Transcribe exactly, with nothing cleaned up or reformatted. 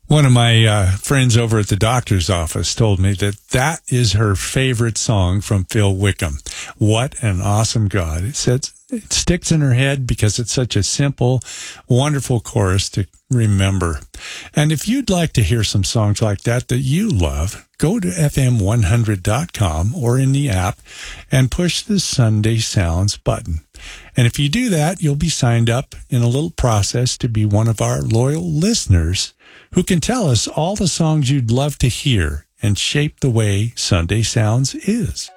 One of my uh, friends over at the doctor's office told me that that is her favorite song from Phil Wickham. What an awesome God. It says it sticks in her head because it's such a simple, wonderful chorus to remember. And if you'd like to hear some songs like that that you love, go to F M one hundred dot com or in the app and push the Sunday Sounds button. And if you do that, you'll be signed up in a little process to be one of our loyal listeners who can tell us all the songs you'd love to hear and shape the way Sunday Sounds is.